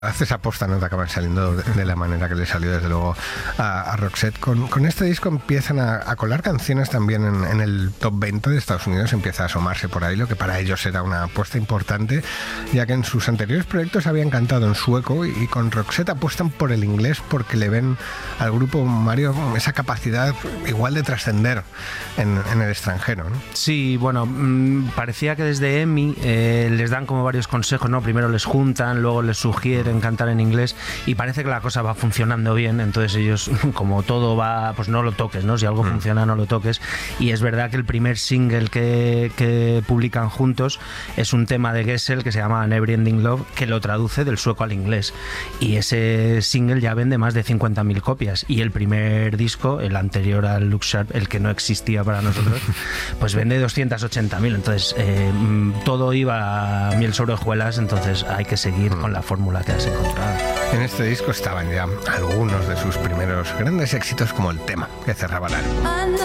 Haces aposta, no te acaban saliendo de la manera que le salió desde luego a Roxette. Con este disco empiezan a colar canciones también en el top 20 de Estados Unidos, empieza a asomarse por ahí, lo que para ellos era una apuesta importante, ya que en sus anteriores proyectos habían cantado en sueco y con Roxette apuestan por el inglés porque le ven al grupo Mario esa capacidad igual de trascender en el extranjero, ¿no? Sí, bueno, parecía que desde EMI les dan como varios consejos, ¿no? Primero les juntan, luego les sugieren cantar en inglés y parece que la cosa va funcionando bien, entonces ellos, como todo va, pues no lo toques, ¿no? Si algo funciona, no lo toques. Y es verdad que el primer single que publican juntos es un tema de Gessel que se llama Never Ending Love, que lo traduce del sueco al inglés, y ese single ya vende más de 50.000 copias, y el primer disco, el anterior al Look Sharp, el que no existía para nosotros, pues vende 280.000, entonces todo iba a miel sobre hojuelas, entonces hay que seguir con la fórmula que has encontrado. En este disco estaban ya algunos de sus primeros grandes éxitos, como el tema que cerraba el álbum.